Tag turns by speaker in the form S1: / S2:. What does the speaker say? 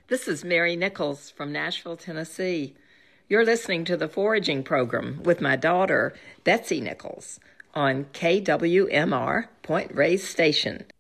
S1: This is Mary Nichols from Nashville, Tennessee. You're listening to the Foraging Program with my daughter, Betsy Nichols, on KWMR Point Reyes Station,